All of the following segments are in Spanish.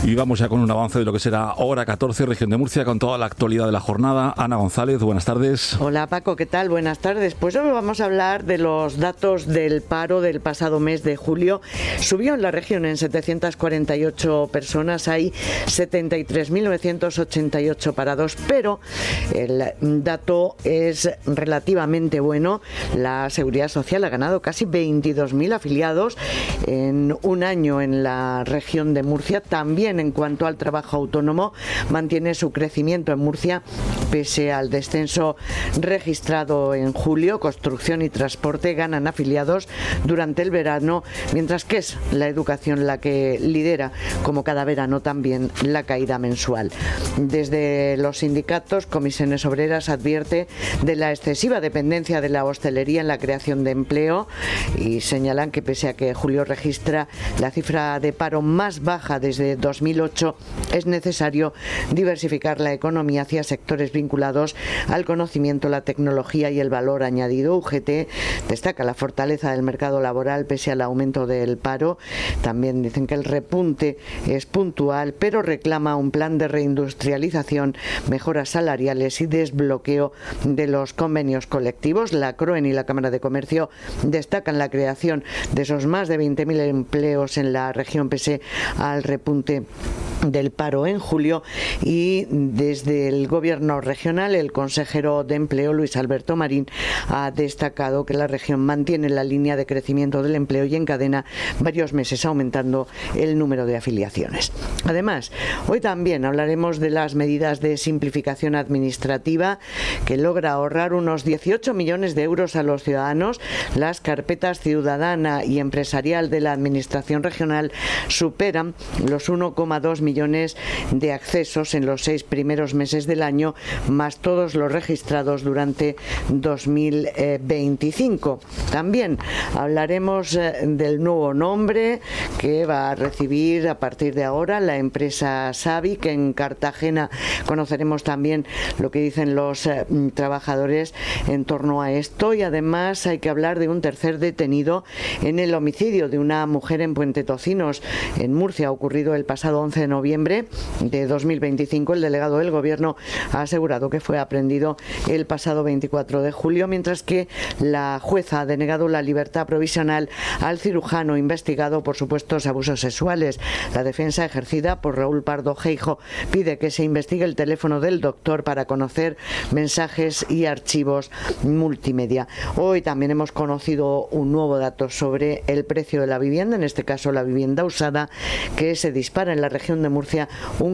Y vamos ya con un avance de lo que será Hora 14, región de Murcia, con toda la actualidad de la jornada. Ana González, buenas tardes. Hola Paco, ¿qué tal? Buenas tardes. Pues hoy vamos a hablar de los datos del paro del pasado mes de julio. Subió en la región en 748 personas, hay 73.988 parados, pero el dato es relativamente bueno. La Seguridad Social ha ganado casi 22.000 afiliados en un año en la región de Murcia. También en cuanto al trabajo autónomo, mantiene su crecimiento en Murcia pese al descenso registrado en julio. Construcción y transporte ganan afiliados durante el verano, mientras que es la educación la que lidera, como cada verano, también la caída mensual. Desde los sindicatos, Comisiones Obreras advierte de la excesiva dependencia de la hostelería en la creación de empleo y señalan que pese a que julio registra la cifra de paro más baja desde 2008, es necesario diversificar la economía hacia sectores vinculados al conocimiento, la tecnología y el valor añadido. UGT destaca la fortaleza del mercado laboral pese al aumento del paro. También dicen que el repunte es puntual, pero reclama un plan de reindustrialización, mejoras salariales y desbloqueo de los convenios colectivos. La CROEN y la Cámara de Comercio destacan la creación de esos más de 20.000 empleos en la región pese al repunte del paro en julio. Y desde el gobierno regional, el consejero de Empleo, Luis Alberto Marín, ha destacado que la región mantiene la línea de crecimiento del empleo y encadena varios meses aumentando el número de afiliaciones. Además, hoy también hablaremos de las medidas de simplificación administrativa que logra ahorrar unos 18 millones de euros a los ciudadanos. Las carpetas ciudadana y empresarial de la administración regional superan los 1,2 millones de accesos en los 6 primeros meses del año, más todos los registrados durante 2025. También hablaremos del nuevo nombre que va a recibir a partir de ahora la empresa Savic en Cartagena. Conoceremos también lo que dicen los trabajadores en torno a esto, y además hay que hablar de un tercer detenido en el homicidio de una mujer en Puente Tocinos, en Murcia, ocurrido el pasado 11 de noviembre de 2025. El delegado del Gobierno ha asegurado que fue aprehendido el pasado 24 de julio, mientras que la jueza ha denegado la libertad provisional al cirujano investigado por supuestos abusos sexuales. La defensa, ejercida por Raúl Pardo Geijo, pide que se investigue el teléfono del doctor para conocer mensajes y archivos multimedia. Hoy también hemos conocido un nuevo dato sobre el precio de la vivienda, en este caso la vivienda usada, que se dispara en la región de Murcia un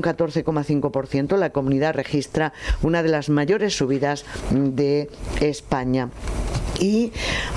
14,5%. La comunidad registra una de las mayores subidas de España. Y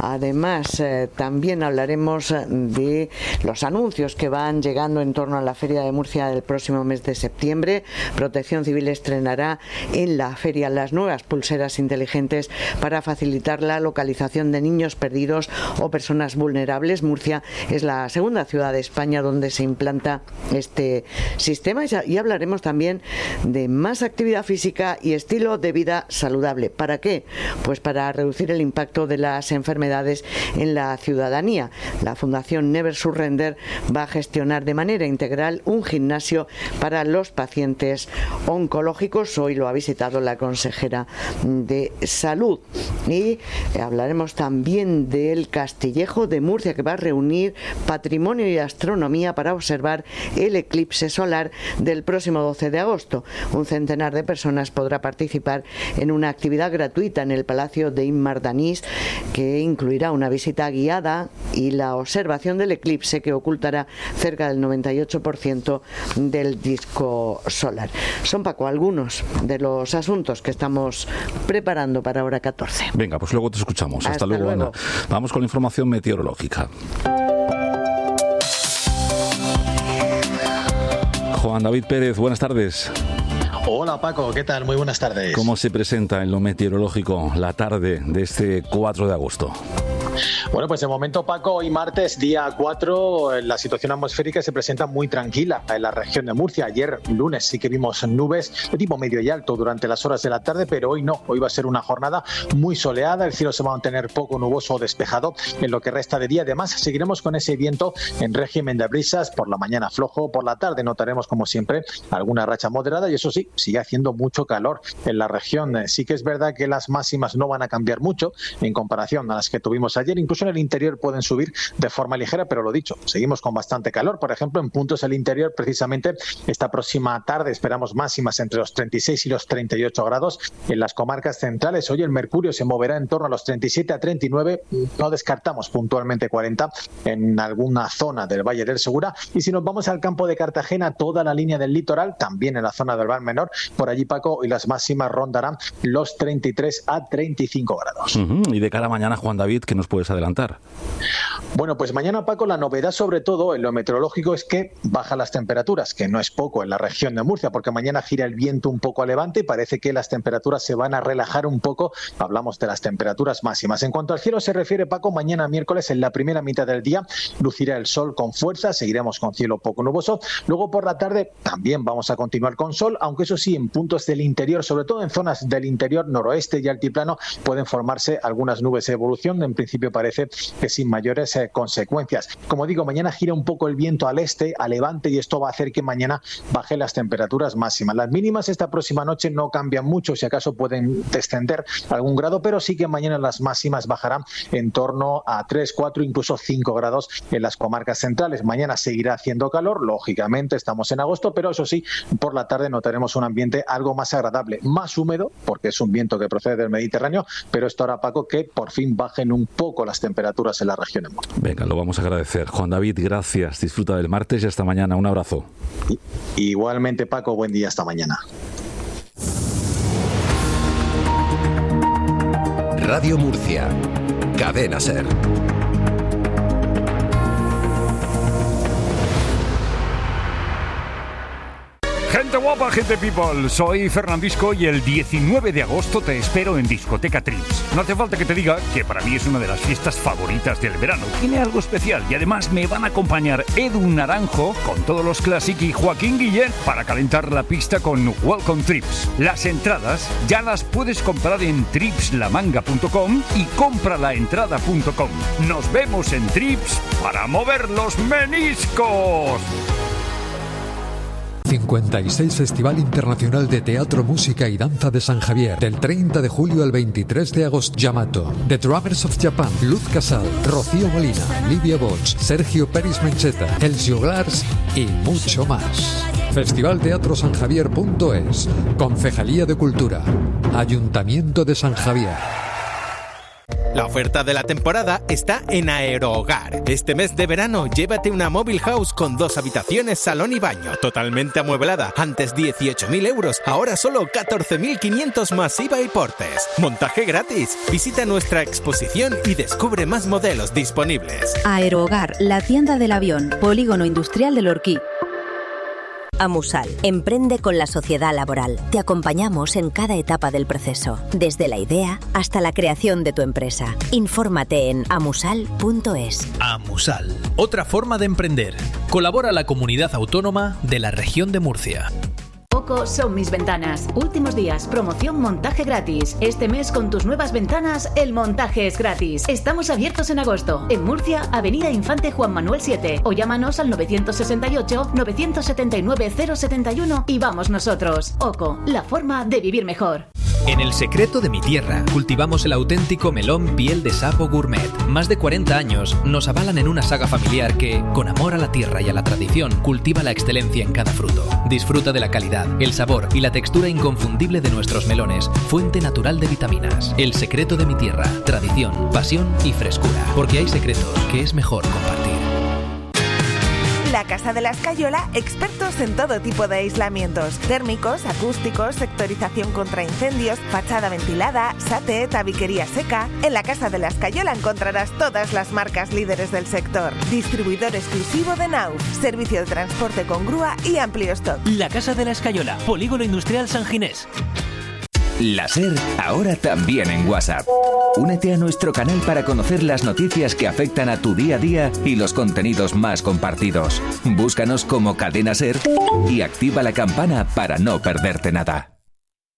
además también hablaremos de los anuncios que van llegando en torno a la Feria de Murcia del próximo mes de septiembre. Protección Civil estrenará en la feria las nuevas pulseras inteligentes para facilitar la localización de niños perdidos o personas vulnerables. Murcia es la segunda ciudad de España donde se implanta este sistema. Y hablaremos también de más actividad física y estilo de vida saludable. ¿Para qué? Pues para reducir el impacto de las enfermedades en la ciudadanía. La Fundación Never Surrender va a gestionar de manera integral un gimnasio para los pacientes oncológicos. Hoy lo ha visitado la consejera de Salud. Y hablaremos también del Castillejo de Murcia, que va a reunir patrimonio y astronomía para observar el eclipse solar del próximo 12 de agosto. Un centenar de personas podrá participar en una actividad gratuita en el Palacio de Immardanís, que incluirá una visita guiada y la observación del eclipse, que ocultará cerca del 98% del disco solar. Son, Paco, algunos de los asuntos que estamos preparando para Hora 14. Venga, pues luego te escuchamos. Hasta luego, Ana. Vamos con la información meteorológica. Juan David Pérez, buenas tardes. Hola Paco, ¿qué tal? Muy buenas tardes. ¿Cómo se presenta en lo meteorológico la tarde de este 4 de agosto? Bueno, pues de momento, Paco, hoy martes, día 4, la situación atmosférica se presenta muy tranquila en la región de Murcia. Ayer, lunes, sí que vimos nubes de tipo medio y alto durante las horas de la tarde, pero hoy no. Hoy va a ser una jornada muy soleada, el cielo se va a mantener poco nuboso o despejado en lo que resta de día. Además, seguiremos con ese viento en régimen de brisas, por la mañana flojo, por la tarde notaremos, como siempre, alguna racha moderada y eso sí, sigue haciendo mucho calor en la región. Sí que es verdad que las máximas no van a cambiar mucho en comparación a las que tuvimos ayer. Incluso en el interior pueden subir de forma ligera, pero lo dicho, seguimos con bastante calor. Por ejemplo, en puntos del interior, precisamente esta próxima tarde esperamos máximas entre los 36 y los 38 grados. En las comarcas centrales, hoy el mercurio se moverá en torno a los 37 a 39. No descartamos puntualmente 40 en alguna zona del Valle del Segura. Y si nos vamos al campo de Cartagena, toda la línea del litoral, también en la zona del Val Menor, por allí, Paco, hoy las máximas rondarán los 33 a 35 grados. Y de cara a mañana, Juan David, ¿qué nos puedes adelantar? Bueno, pues mañana, Paco, la novedad sobre todo en lo meteorológico es que bajan las temperaturas, que no es poco en la región de Murcia, porque mañana gira el viento un poco a levante y parece que las temperaturas se van a relajar un poco. Hablamos de las temperaturas máximas. En cuanto al cielo se refiere, Paco, mañana miércoles en la primera mitad del día lucirá el sol con fuerza, seguiremos con cielo poco nuboso. Luego por la tarde también vamos a continuar con sol, aunque eso sí, en puntos del interior, sobre todo en zonas del interior noroeste y altiplano, pueden formarse algunas nubes de evolución. En principio parece que sin mayores consecuencias. Como digo, mañana gira un poco el viento al este, a levante, y esto va a hacer que mañana bajen las temperaturas máximas. Las mínimas esta próxima noche no cambian mucho, si acaso pueden descender algún grado, pero sí que mañana las máximas bajarán en torno a 3, 4, incluso 5 grados en las comarcas centrales. Mañana seguirá haciendo calor, lógicamente estamos en agosto, pero eso sí, por la tarde notaremos un ambiente algo más agradable, más húmedo, porque es un viento que procede del Mediterráneo, pero esto hará, Paco, que por fin bajen un poco las temperaturas en la región de Murcia. Venga, lo vamos a agradecer. Juan David, gracias. Disfruta del martes y hasta mañana. Un abrazo. Igualmente, Paco, buen día, hasta mañana. Radio Murcia, Cadena SER. Gente guapa, gente people, soy Fernandisco y el 19 de agosto te espero en Discoteca Trips. No hace falta que te diga que para mí es una de las fiestas favoritas del verano. Tiene algo especial y además me van a acompañar Edu Naranjo con todos los Classic y Joaquín Guillén para calentar la pista con Welcome Trips. Las entradas ya las puedes comprar en tripslamanga.com y compralaentrada.com. Nos vemos en Trips para mover los meniscos. 56 Festival Internacional de Teatro, Música y Danza de San Javier, del 30 de julio al 23 de agosto. Yamato, The Drummers of Japan, Luz Casal, Rocío Molina, Livia Bosch, Sergio Peris Mencheta, Elcio Glars y mucho más. Festivalteatrosanjavier.es, Concejalía de Cultura, Ayuntamiento de San Javier. La oferta de la temporada está en Aerohogar. Este mes de verano, llévate una Mobile House con 2 habitaciones, salón y baño, totalmente amueblada. Antes 18.000 euros, ahora solo 14.500 más IVA y portes. Montaje gratis. Visita nuestra exposición y descubre más modelos disponibles. Aerohogar, la tienda del avión, Polígono Industrial del Orquí. Amusal, emprende con la sociedad laboral. Te acompañamos en cada etapa del proceso, desde la idea hasta la creación de tu empresa. Infórmate en amusal.es. Amusal, otra forma de emprender. Colabora la comunidad autónoma de la región de Murcia. Oco son mis ventanas. Últimos días, promoción montaje gratis. Este mes con tus nuevas ventanas, el montaje es gratis. Estamos abiertos en agosto. En Murcia, Avenida Infante Juan Manuel 7. O llámanos al 968-979-071 y vamos nosotros. Oco, la forma de vivir mejor. En El Secreto de mi Tierra cultivamos el auténtico melón piel de sapo gourmet. Más de 40 años nos avalan en una saga familiar que, con amor a la tierra y a la tradición, cultiva la excelencia en cada fruto. Disfruta de la calidad, el sabor y la textura inconfundible de nuestros melones, fuente natural de vitaminas. El Secreto de mi Tierra, tradición, pasión y frescura. Porque hay secretos que es mejor compartir. La Casa de la Escayola, expertos en todo tipo de aislamientos, térmicos, acústicos, sectorización contra incendios, fachada ventilada, SATE, tabiquería seca. En la Casa de la Escayola encontrarás todas las marcas líderes del sector. Distribuidor exclusivo de Nauf, servicio de transporte con grúa y amplio stock. La Casa de la Escayola, Polígono Industrial San Ginés. La SER, ahora también en WhatsApp. Únete a nuestro canal para conocer las noticias que afectan a tu día a día y los contenidos más compartidos. Búscanos como Cadena SER y activa la campana para no perderte nada.